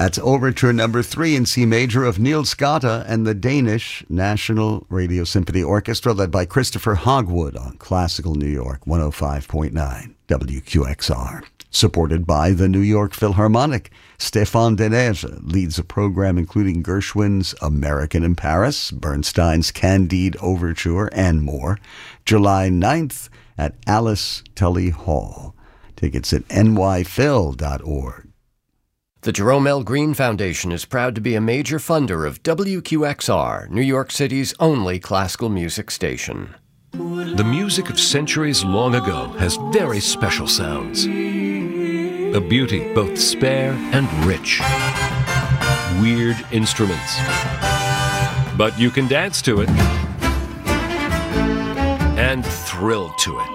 That's Overture number 3 in C major of Niels Gade and the Danish National Radio Symphony Orchestra, led by Christopher Hogwood on Classical New York 105.9 WQXR. Supported by the New York Philharmonic. Stéphane Denege leads a program including Gershwin's American in Paris, Bernstein's Candide Overture, and more. July 9th at Alice Tully Hall. Tickets at nyphil.org. The Jerome L. Green Foundation is proud to be a major funder of WQXR, New York City's only classical music station. The music of centuries long ago has very special sounds. A beauty both spare and rich. Weird instruments. But you can dance to it and thrill to it.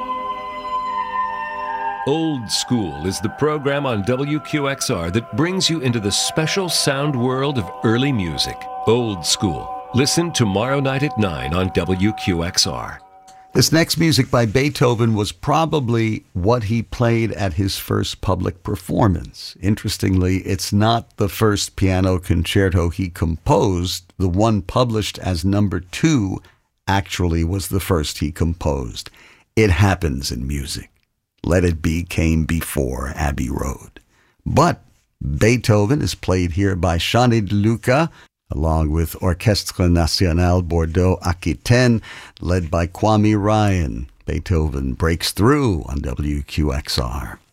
Old School is the program on WQXR that brings you into the special sound world of early music. Old School. Listen tomorrow night at 9 on WQXR. This next music by Beethoven was probably what he played at his first public performance. Interestingly, it's not the first piano concerto he composed. The one published as number 2 actually was the first he composed. It happens in music. Let It Be came before Abbey Road. But Beethoven is played here by Shani DeLuca, along with Orchestre Nationale Bordeaux-Aquitaine, led by Kwame Ryan. Beethoven breaks through on WQXR.